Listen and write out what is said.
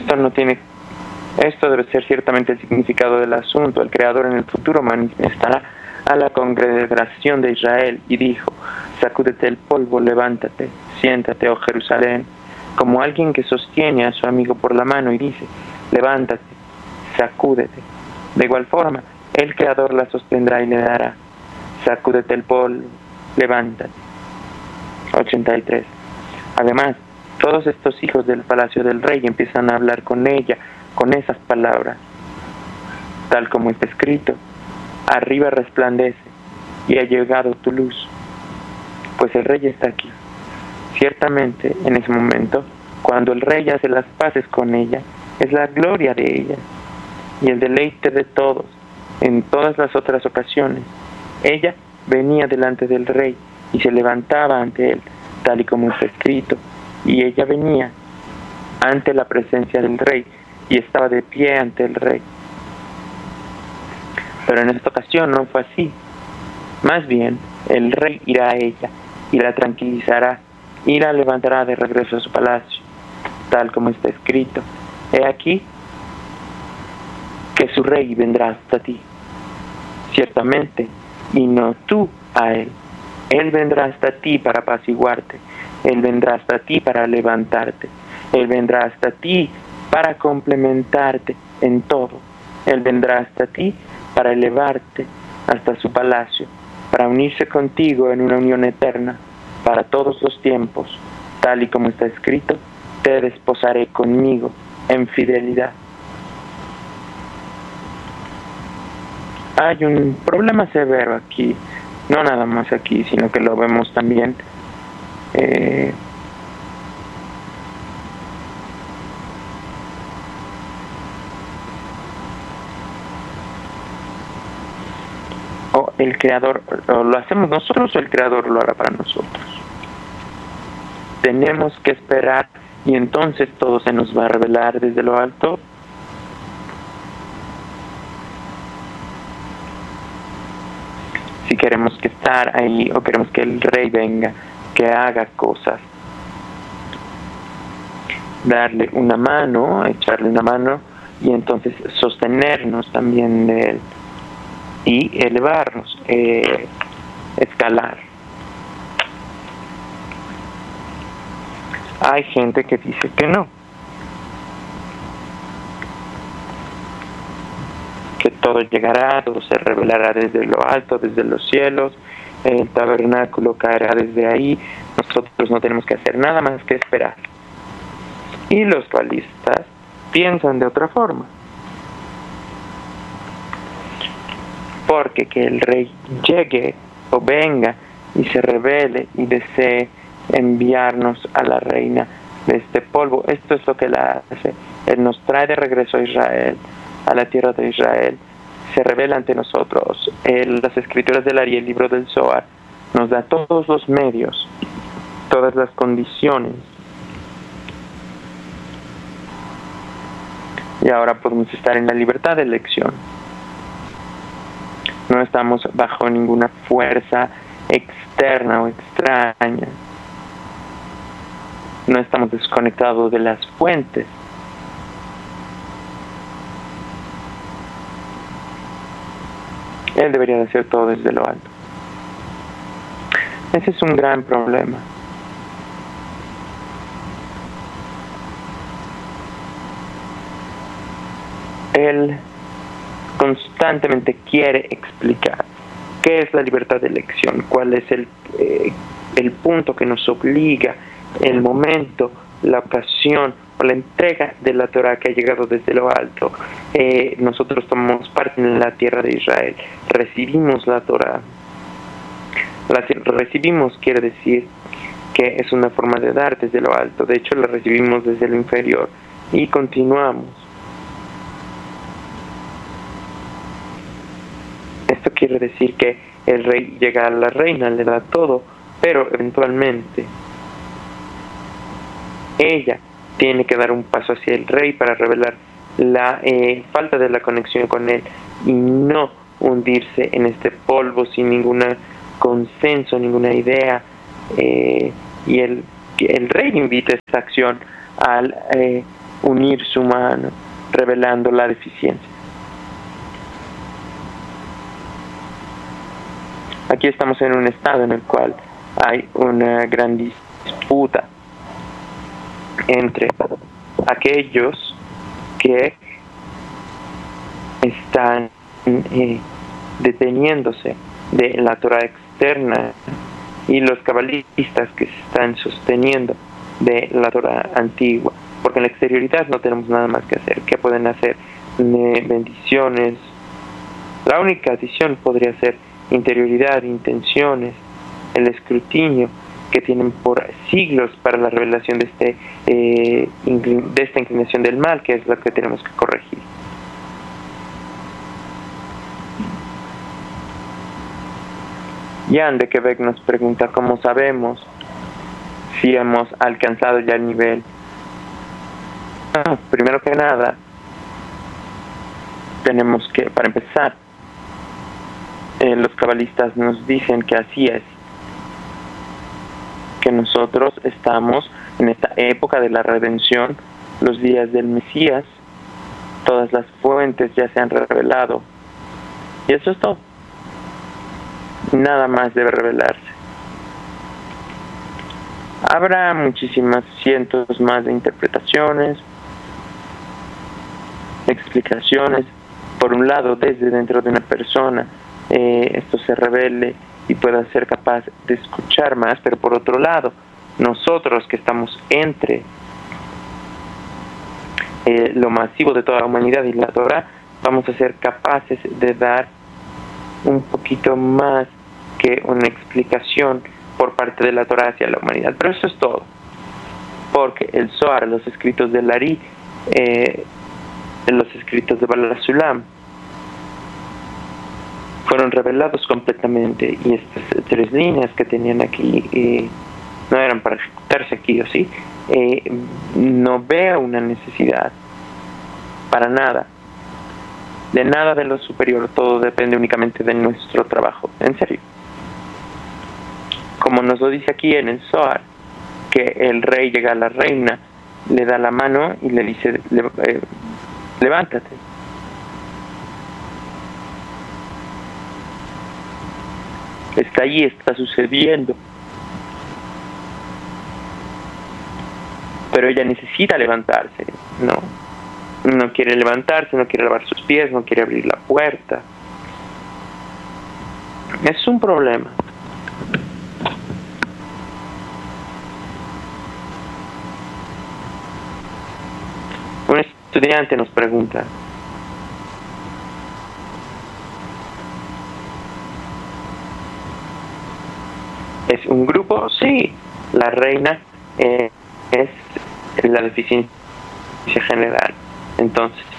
Esto debe ser ciertamente el significado del asunto. El Creador en el futuro manifestará a la congregación de Israel y dijo: sacúdete el polvo, levántate, siéntate, oh Jerusalén, como alguien que sostiene a su amigo por la mano y dice: levántate, sacúdete. De igual forma, el Creador la sostendrá y le dará: sacúdete el polvo, levántate. 83. Además, todos estos hijos del palacio del rey empiezan a hablar con ella con esas palabras, tal como está escrito: arriba resplandece y ha llegado tu luz, pues el rey está aquí. Ciertamente, en ese momento, cuando el rey hace las paces con ella, es la gloria de ella y el deleite de todos. En todas las otras ocasiones, ella venía delante del rey y se levantaba ante él, tal y como está escrito, y ella venía ante la presencia del rey y estaba de pie ante el rey. Pero en esta ocasión no fue así. Más bien, el rey irá a ella y la tranquilizará y la levantará de regreso a su palacio, tal como está escrito: he aquí que su rey vendrá hasta ti. Ciertamente, y no tú a él. Él vendrá hasta ti para apaciguarte. Él vendrá hasta ti para levantarte. Él vendrá hasta ti para complementarte en todo. Él vendrá hasta ti para elevarte hasta su palacio, para unirse contigo en una unión eterna, para todos los tiempos, tal y como está escrito: te desposaré conmigo en fidelidad. Hay un problema severo aquí, no nada más aquí, sino que lo vemos también o el Creador, o lo hacemos nosotros o el Creador lo hará para nosotros. Tenemos que esperar y entonces todo se nos va a revelar desde lo alto. Si queremos que estar ahí o queremos que el rey venga, que haga cosas, darle una mano, echarle una mano y entonces sostenernos también de él y elevarnos, escalar. Hay gente que dice que no, que todo llegará, todo se revelará desde lo alto, desde los cielos, el tabernáculo caerá desde ahí, nosotros no tenemos que hacer nada más que esperar. Y los dualistas piensan de otra forma, porque que el rey llegue o venga y se revele y desee enviarnos a la reina de este polvo, esto es lo que él hace. Él nos trae de regreso a Israel, a la tierra de Israel, se revela ante nosotros. Las escrituras del Ari, el libro del Zohar, nos da todos los medios, todas las condiciones. Y ahora podemos estar en la libertad de elección. No estamos bajo ninguna fuerza externa o extraña. No estamos desconectados de las fuentes. Él debería de hacer todo desde lo alto. Ese es un gran problema. Él constantemente quiere explicar qué es la libertad de elección, cuál es el punto que nos obliga, el momento, la ocasión o la entrega de la Torah que ha llegado desde lo alto. Nosotros tomamos parte en la tierra de Israel, recibimos la Torah. Recibimos quiere decir que es una forma de dar desde lo alto, de hecho la recibimos desde lo inferior y continuamos. Esto quiere decir que el rey llega a la reina, le da todo, pero eventualmente ella tiene que dar un paso hacia el rey para revelar la falta de la conexión con él y no hundirse en este polvo sin ningún consenso, ninguna idea. Y el rey invita esta acción al unir su mano, revelando la deficiencia. Aquí estamos en un estado en el cual hay una gran disputa entre aquellos que están deteniéndose de la Torah externa y los cabalistas que se están sosteniendo de la Torah antigua, porque en la exterioridad no tenemos nada más que hacer. ¿Qué pueden hacer? Bendiciones. La única adición podría ser interioridad, intenciones, el escrutinio que tienen por siglos para la revelación de esta inclinación del mal, que es lo que tenemos que corregir. Jan de Quebec nos pregunta cómo sabemos si hemos alcanzado ya el nivel. Primero que nada, tenemos que, para empezar, los cabalistas nos dicen que así es, que nosotros estamos en esta época de la redención, los días del Mesías, todas las fuentes ya se han revelado, y eso es todo. Nada más debe revelarse. Habrá muchísimas cientos más de interpretaciones, explicaciones. Por un lado, desde dentro de una persona esto se revele y pueda ser capaz de escuchar más, pero por otro lado, nosotros que estamos entre lo masivo de toda la humanidad y la Torah, vamos a ser capaces de dar un poquito más que una explicación por parte de la Torah hacia la humanidad. Pero eso es todo, porque el Zohar, los escritos de Lari, los escritos de Baal Sulam, fueron revelados completamente, y estas 3 líneas que tenían aquí no eran para ejecutarse aquí o sí. No veo una necesidad para nada de lo superior. Todo depende únicamente de nuestro trabajo, en serio. Como nos lo dice aquí en el Zohar, que el rey llega a la reina, le da la mano y le dice, levántate. Está allí, está sucediendo. Pero ella necesita levantarse, no quiere levantarse, no quiere lavar sus pies, no quiere abrir la puerta. Es un problema. Un estudiante nos pregunta: ¿es un grupo? Sí, la reina es la deficiencia general. Entonces,